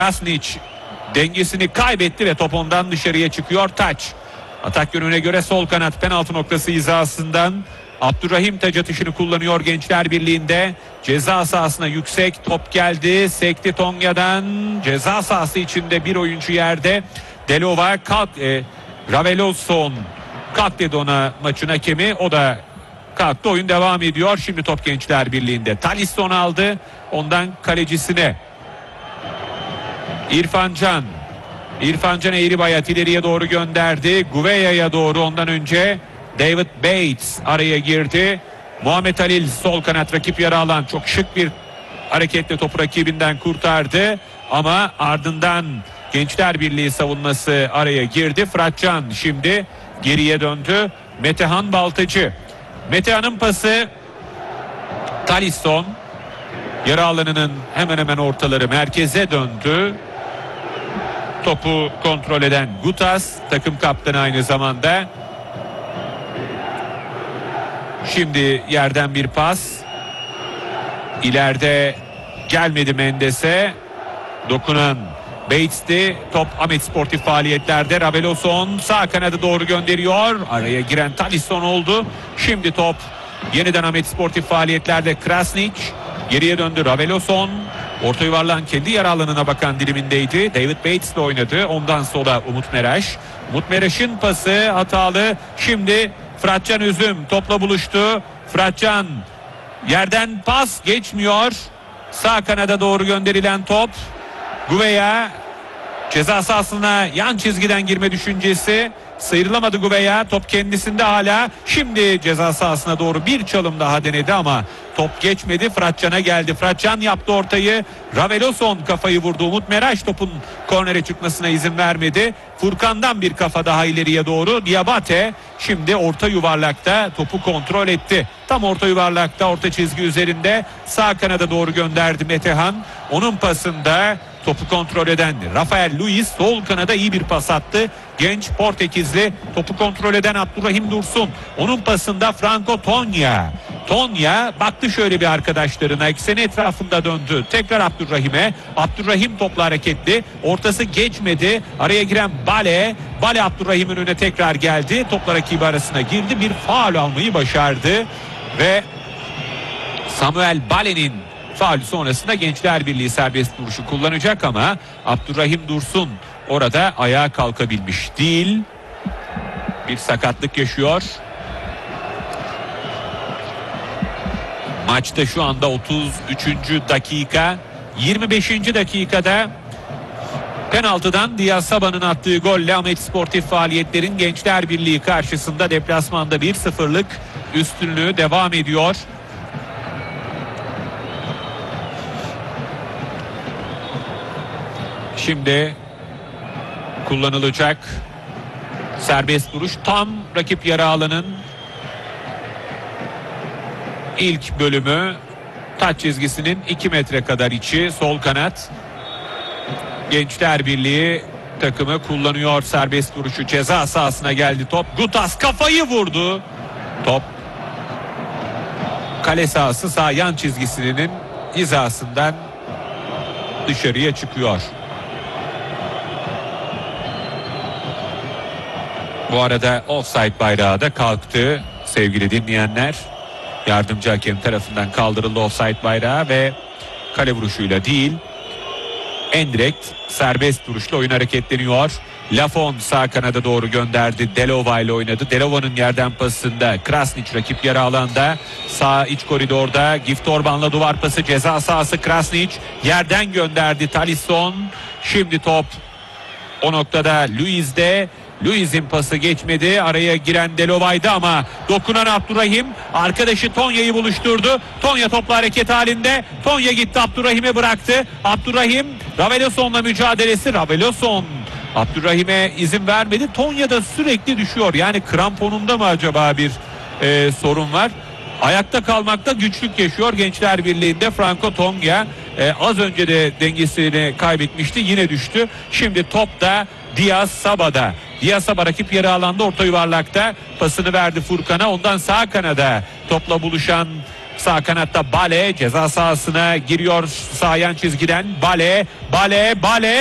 Krasnic dengesini kaybetti ve top ondan dışarıya çıkıyor. Taç. Atak yönüne göre sol kanat penaltı noktası hizasından Abdurrahim taç atışını kullanıyor Gençler Birliği'nde. Ceza sahasına yüksek top geldi. Sekti Tonya'dan. Ceza sahası içinde bir oyuncu yerde. Delova kalk. Raveloson kalk dedi ona maçın hakemi. O da kalktı. Oyun devam ediyor. Şimdi top Gençler Birliği'nde. Talisson aldı. Ondan kalecisine. İrfan Can. İrfan Can Eğribayat ileriye doğru gönderdi. Gouvea'ya doğru ondan önce David Bates araya girdi. Muhammed Halil sol kanat rakip yarı alan çok şık bir hareketle topu rakibinden kurtardı. Ama ardından Gençler Birliği savunması araya girdi. Fıratcan şimdi geriye döndü. Metehan Baltacı. Metehan'ın pası Talisson. Yarı alanının hemen hemen ortaları merkeze döndü. Topu kontrol eden Gutas, takım kaptanı aynı zamanda. Şimdi yerden bir pas. İleride gelmedi Mendes'e. Dokunan Bates'ti. Top Ahmet Sportif faaliyetlerde. Raveloson sağ kanada doğru gönderiyor. Araya giren Talisson oldu. Şimdi top yeniden Ahmet Sportif faaliyetlerde. Krasnic geriye döndü. Raveloson orta yuvarlağın kendi yer alanına bakan dilimindeydi. David Bates de oynadı. Ondan sonra Umut Meraş. Umut Meraş'ın pası hatalı. Şimdi Fıratcan Üzüm topla buluştu. Fıratcan yerden pas geçmiyor. Sağ kanada doğru gönderilen top. Gouvea ceza sahasına yan çizgiden girme düşüncesi. Sıyrılamadı Gouvea. Top kendisinde hala. Şimdi ceza sahasına doğru bir çalım daha denedi ama top geçmedi. Fıratcan'a geldi. Fıratcan yaptı ortayı. Raveloson kafayı vurdu. Umut Meraş topun kornere çıkmasına izin vermedi. Furkan'dan bir kafa daha ileriye doğru. Diabate şimdi orta yuvarlakta topu kontrol etti. Tam orta yuvarlakta orta çizgi üzerinde sağ kanada doğru gönderdi Metehan. Onun pasında topu kontrol eden Rafael Luiz sol kanada iyi bir pas attı. Genç Portekizli topu kontrol eden Abdurrahim Dursun. Onun pasında Franco Tonya. Tonya baktı şöyle bir arkadaşlarına, ekseni etrafında döndü. Tekrar Abdurrahim'e. Abdurrahim topla hareketli. Ortası geçmedi. Araya giren Bale. Bale Abdurrahim'in önüne tekrar geldi. Topla rakibi arasına girdi. Bir faul almayı başardı. Ve Samuel Bale'nin faul sonrasında Gençler Birliği serbest vuruşu kullanacak ama Abdurrahim Dursun orada ayağa kalkabilmiş değil. Bir sakatlık yaşıyor. Maçta şu anda 33. dakika. 25. dakikada penaltıdan Diaz Sabah'ın attığı golle Ahmet Sportif faaliyetlerin Gençler Birliği karşısında deplasmanda 1-0'lık üstünlüğü devam ediyor. Şimdi kullanılacak serbest vuruş tam rakip yarı alanın ilk bölümü, taç çizgisinin 2 metre kadar içi, sol kanat. Gençler Birliği takımı kullanıyor serbest vuruşu. Ceza sahasına geldi top. Gutas kafayı vurdu. Top kale sahası sağ yan çizgisinin hizasından dışarıya çıkıyor. Bu arada offside bayrağı da kalktı sevgili dinleyenler. Yardımcı hakem tarafından kaldırıldı offside bayrağı ve kale vuruşuyla değil, endirekt serbest vuruşla oyun hareketleniyor. Lafon sağ kanada doğru gönderdi. Delova ile oynadı. Delova'nın yerden pasında Krasnic rakip yarı alanda. Sağ iç koridorda Gift Orban'la duvar pası, ceza sahası. Krasnic yerden gönderdi. Talisson. Şimdi top o noktada Luiz'de. Luiz'in pası geçmedi. Araya giren Delova'ydı ama dokunan Abdurrahim arkadaşı Tonya'yı buluşturdu. Tonya topla hareket halinde. Tonya gitti, Abdurrahim'e bıraktı. Abdurrahim Raveloson'la mücadelesi. Raveloson Abdurrahim'e izin vermedi. Tonya da sürekli düşüyor. Yani kramponunda mı acaba bir sorun var? Ayakta kalmakta güçlük yaşıyor Gençler Birliği'nde Franco Tonya. Az önce de dengesini kaybetmişti. Yine düştü. Şimdi top da Diaz Sabah'da. Diaz Sabah rakip yarı alanda orta yuvarlakta pasını verdi Furkan'a. Ondan sağ kanada topla buluşan Sağ kanatta Bale ceza sahasına giriyor, sağ yan çizgiden Bale